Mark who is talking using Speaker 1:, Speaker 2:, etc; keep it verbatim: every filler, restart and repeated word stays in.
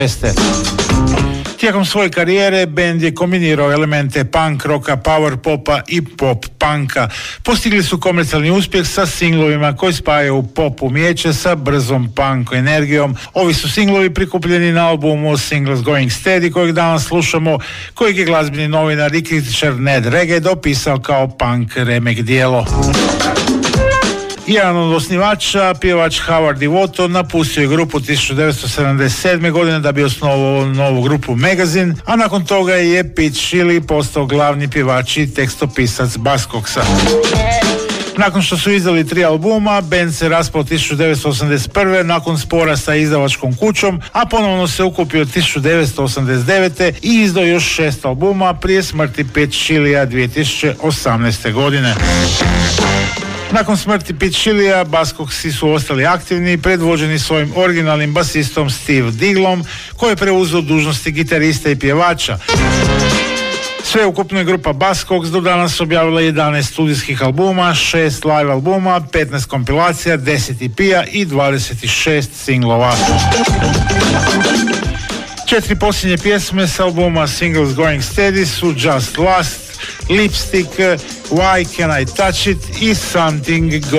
Speaker 1: Tijekom svoje karijere bend je kombinirao elemente punk roka, power popa i pop punka. Postigli su komercijalni uspjeh sa singlovima koji spajaju pop umijeće sa brzom punk energijom. Ovi su singlovi prikupljeni na albumu Singles Going Steady kojeg danas slušamo, kojeg je glazbeni novinar i kritičar Ned Reged opisao kao punk remek dijelo. Jedan od osnivača, pjevač Howard Devoto, napustio je grupu tisuću devetsto sedamdeset sedme. godine da bi osnovao novu grupu Magazine, a nakon toga je Pete Shelley postao glavni pjevač i tekstopisac Buzzcocksa. Nakon što su izdali tri albuma, band se raspao tisuću devetsto osamdeset prve. nakon spora sa izdavačkom kućom, a ponovno se ukupio tisuću devetsto osamdeset devete. i izdao još šest albuma prije smrti Pete Shelleyja dvije tisuće osamnaeste. godine. Nakon smrti Pete Shelleyja, Buzzcocksi su ostali aktivni, predvođeni svojim originalnim basistom Steve Diglom, koji je preuzeo dužnosti gitarista i pjevača. Sve ukupno je grupa Buzzcocks do danas objavila jedanaest studijskih albuma, šest live albuma, petnaest kompilacija, deset E P-a i dvadeset šest singlova. Četiri posljednje pjesme s albuma Singles Going Steady su Just Lust, Lipstick, Why Can I Touch It i Something Go